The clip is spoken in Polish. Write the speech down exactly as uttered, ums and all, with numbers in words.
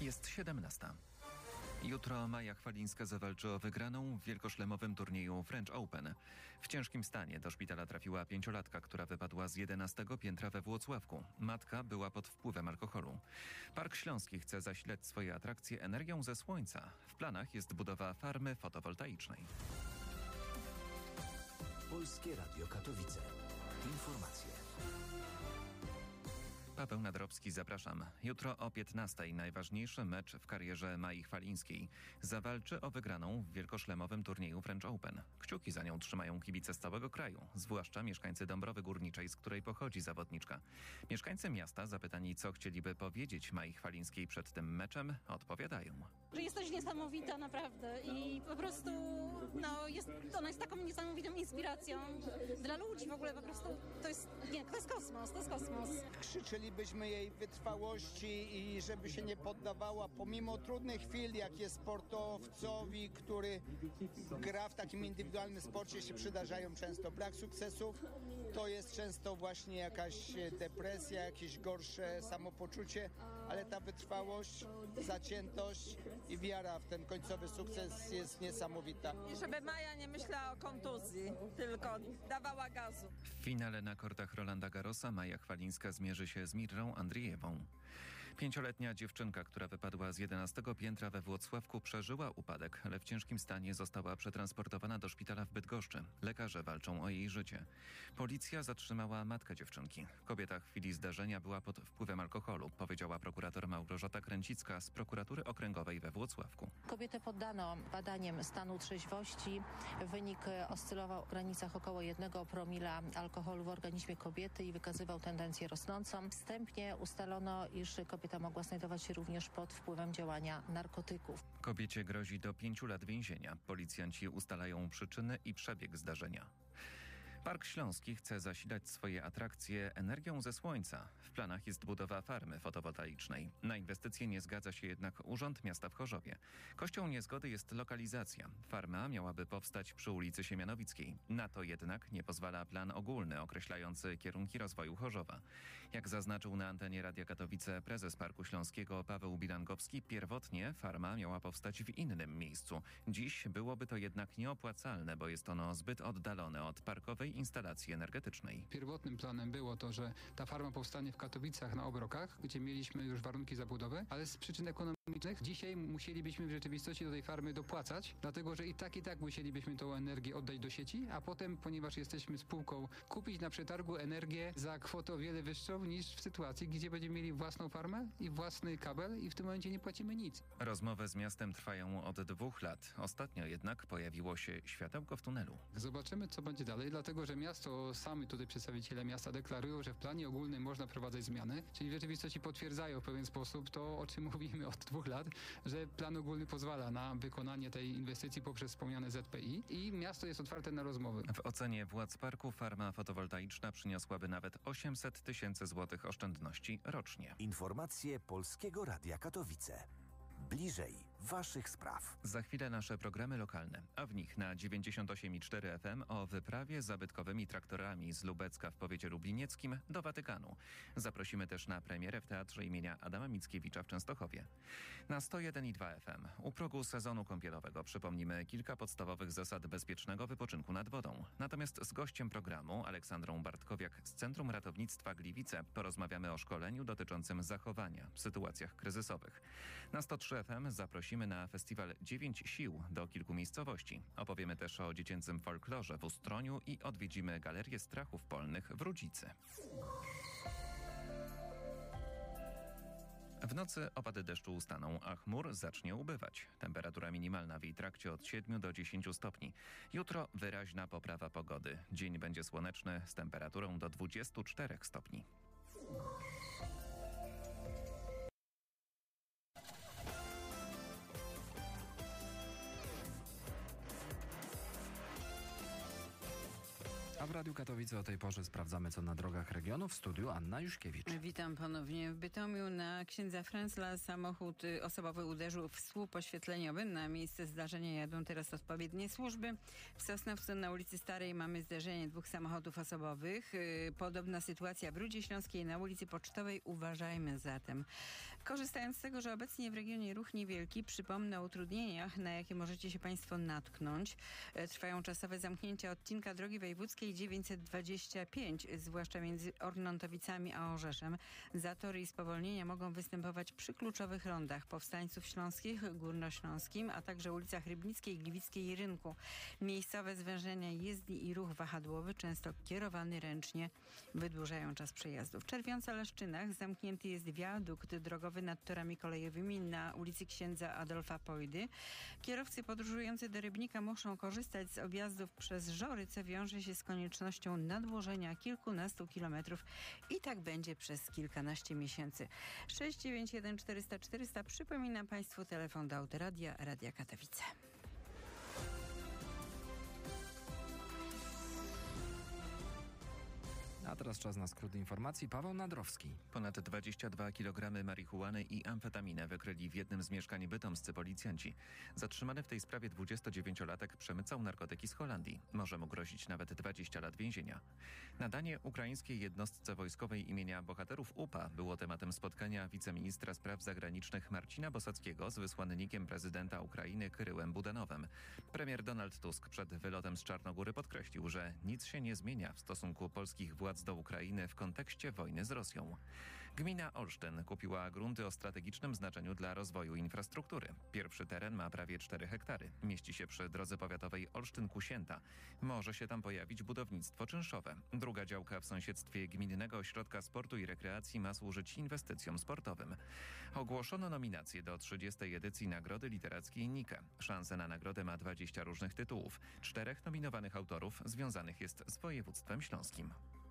Jest siedemnasta. Jutro Maja Chwalińska zawalczy o wygraną w wielkoszlemowym turnieju French Open. W ciężkim stanie do szpitala trafiła pięciolatka, która wypadła z jedenastego piętra we Włocławku. Matka była pod wpływem alkoholu. Park Śląski chce zasilać swoje atrakcje energią ze słońca. W planach jest budowa farmy fotowoltaicznej. Polskie Radio Katowice. Informacje. Paweł Nadrobski, zapraszam. Jutro o piętnastej najważniejszy mecz w karierze Mai Chwalińskiej. Zawalczy o wygraną w wielkoszlemowym turnieju French Open. Kciuki za nią trzymają kibice z całego kraju, zwłaszcza mieszkańcy Dąbrowy Górniczej, z której pochodzi zawodniczka. Mieszkańcy miasta, zapytani, co chcieliby powiedzieć Mai Chwalińskiej przed tym meczem, odpowiadają. Że jest coś niesamowita naprawdę i po prostu no, jest, ona jest taką niesamowitą inspiracją dla ludzi w ogóle, po prostu to jest, nie, to jest kosmos, to jest kosmos. Życzylibyśmy jej wytrwałości i żeby się nie poddawała pomimo trudnych chwil, jak jest sportowcowi, który gra w takim indywidualnym sporcie, się przydarzają często brak sukcesów. To jest często właśnie jakaś depresja, jakieś gorsze samopoczucie, ale ta wytrwałość, zaciętość i wiara w ten końcowy sukces jest niesamowita. I żeby Maja nie myślała o kontuzji, tylko dawała gazu. W finale na kortach Rolanda Garrosa Maja Chwalińska zmierzy się z Mirrą Andrijewą. Pięcioletnia dziewczynka, która wypadła z jedenastego piętra we Włocławku, przeżyła upadek, ale w ciężkim stanie została przetransportowana do szpitala w Bydgoszczy. Lekarze walczą o jej życie. Policja zatrzymała matkę dziewczynki. Kobieta w chwili zdarzenia była pod wpływem alkoholu, powiedziała prokurator Małgorzata Kręcicka z prokuratury okręgowej we Włocławku. Kobietę poddano badaniom stanu trzeźwości. Wynik oscylował w granicach około jednego promila alkoholu w organizmie kobiety i wykazywał tendencję rosnącą. Wstępnie ustalono, iż kobieta mogła znajdować się również pod wpływem działania narkotyków. Kobiecie grozi do pięciu lat więzienia. Policjanci ustalają przyczyny i przebieg zdarzenia. Park Śląski chce zasilać swoje atrakcje energią ze słońca. W planach jest budowa farmy fotowoltaicznej. Na inwestycje nie zgadza się jednak Urząd Miasta w Chorzowie. Kością niezgody jest lokalizacja. Farma miałaby powstać przy ulicy Siemianowickiej. Na to jednak nie pozwala plan ogólny określający kierunki rozwoju Chorzowa. Jak zaznaczył na antenie Radia Katowice prezes Parku Śląskiego Paweł Bilangowski, pierwotnie farma miała powstać w innym miejscu. Dziś byłoby to jednak nieopłacalne, bo jest ono zbyt oddalone od parkowej instalacji energetycznej. Pierwotnym planem było to, że ta farma powstanie w Katowicach na Obrokach, gdzie mieliśmy już warunki zabudowy, ale z przyczyn ekonomicznych dzisiaj musielibyśmy w rzeczywistości do tej farmy dopłacać, dlatego że i tak i tak musielibyśmy tą energię oddać do sieci, a potem, ponieważ jesteśmy spółką, kupić na przetargu energię za kwotę o wiele wyższą niż w sytuacji, gdzie będziemy mieli własną farmę i własny kabel i w tym momencie nie płacimy nic. Rozmowy z miastem trwają od dwóch lat. Ostatnio jednak pojawiło się światełko w tunelu. Zobaczymy, co będzie dalej, dlatego że miasto, sami tutaj przedstawiciele miasta deklarują, że w planie ogólnym można wprowadzać zmiany, czyli w rzeczywistości potwierdzają w pewien sposób to, o czym mówimy od dwóch lat, że plan ogólny pozwala na wykonanie tej inwestycji poprzez wspomniane Z P I i miasto jest otwarte na rozmowy. W ocenie władz parku farma fotowoltaiczna przyniosłaby nawet osiemset tysięcy złotych oszczędności rocznie. Informacje Polskiego Radia Katowice. Bliżej waszych spraw. Za chwilę nasze programy lokalne, a w nich na dziewięćdziesiąt osiem i cztery F M o wyprawie zabytkowymi traktorami z Lubecka w powiecie lublinieckim do Watykanu. Zaprosimy też na premierę w Teatrze imienia Adama Mickiewicza w Częstochowie. Na sto jeden i dwa F M u progu sezonu kąpielowego przypomnimy kilka podstawowych zasad bezpiecznego wypoczynku nad wodą. Natomiast z gościem programu, Aleksandrą Bartkowiak z Centrum Ratownictwa Gliwice, porozmawiamy o szkoleniu dotyczącym zachowania w sytuacjach kryzysowych. Na sto trzy F M zaprosimy na festiwal Dziewięć Sił do kilku miejscowości. Opowiemy też o dziecięcym folklorze w Ustroniu i odwiedzimy Galerię Strachów Polnych w Rudzicy. W nocy opady deszczu ustaną, a chmur zacznie ubywać. Temperatura minimalna w jej trakcie od siedmiu do dziesięciu stopni. Jutro wyraźna poprawa pogody. Dzień będzie słoneczny z temperaturą do dwudziestu czterech stopni. A w Radiu Katowice o tej porze sprawdzamy, co na drogach regionu. W studiu Anna Juszkiewicz. Witam ponownie. W Bytomiu na księdza Frędzla samochód osobowy uderzył w słup oświetleniowy. Na miejsce zdarzenia jadą teraz odpowiednie służby. W Sosnowcu na ulicy Starej mamy zdarzenie dwóch samochodów osobowych. Podobna sytuacja w Rudzie Śląskiej na ulicy Pocztowej. Uważajmy zatem. Korzystając z tego, że obecnie w regionie ruch niewielki, przypomnę o utrudnieniach, na jakie możecie się Państwo natknąć. Trwają czasowe zamknięcia odcinka drogi wojewódzkiej dziewięćset dwadzieścia pięć, zwłaszcza między Ornontowicami a Orzeszem. Zatory i spowolnienia mogą występować przy kluczowych rondach Powstańców Śląskich, Górnośląskim, a także ulicach Rybnickiej, Gliwickiej i Rynku. Miejscowe zwężenia jezdni i ruch wahadłowy, często kierowany ręcznie, wydłużają czas przejazdu. W Czerwionce-Leszczynach zamknięty jest wiadukt drogowy nad torami kolejowymi na ulicy Księdza Adolfa Pojdy. Kierowcy podróżujący do Rybnika muszą korzystać z objazdów przez Żory, co wiąże się z koniecznością nadłożenia kilkunastu kilometrów i tak będzie przez kilkanaście miesięcy. sześć dziewięć jeden czterysta czterysta. Przypominam Państwu telefon do Autoradia, Radia Katowice. A teraz czas na skrót informacji. Paweł Nadrowski. Ponad dwadzieścia dwa kilogramy marihuany i amfetaminę wykryli w jednym z mieszkań bytomscy policjanci. Zatrzymany w tej sprawie dwudziestodziewięciolatek przemycał narkotyki z Holandii. Może mu grozić nawet dwadzieścia lat więzienia. Nadanie ukraińskiej jednostce wojskowej imienia bohaterów U P A było tematem spotkania wiceministra spraw zagranicznych Marcina Bosackiego z wysłannikiem prezydenta Ukrainy Kyryłem Budanowem. Premier Donald Tusk przed wylotem z Czarnogóry podkreślił, że nic się nie zmienia w stosunku polskich władz do Ukrainy w kontekście wojny z Rosją. Gmina Olsztyn kupiła grunty o strategicznym znaczeniu dla rozwoju infrastruktury. Pierwszy teren ma prawie cztery hektary. Mieści się przy drodze powiatowej Olsztyn-Kusięta. Może się tam pojawić budownictwo czynszowe. Druga działka w sąsiedztwie Gminnego Ośrodka Sportu i Rekreacji ma służyć inwestycjom sportowym. Ogłoszono nominacje do trzydziestej edycji Nagrody Literackiej Nike. Szansę na nagrodę ma dwadzieścia różnych tytułów. Czterech nominowanych autorów związanych jest z województwem śląskim.